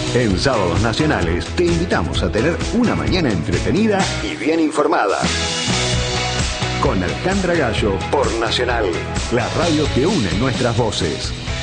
En Sábados Nacionales te invitamos a tener una mañana entretenida y bien informada. Con Alejandra Gallo por Nacional, la radio que une nuestras voces.